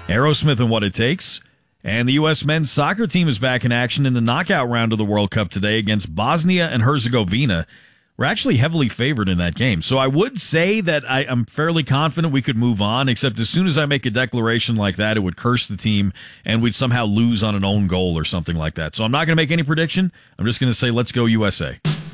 Aerosmith and What It Takes. And the U.S. men's soccer team is back in action in the knockout round of the World Cup today against Bosnia and Herzegovina. We're actually heavily favored in that game. So I would say that I'm fairly confident we could move on, except as soon as I make a declaration like that, it would curse the team and we'd somehow lose on an own goal or something like that. So I'm not going to make any prediction. I'm just going to say, let's go USA.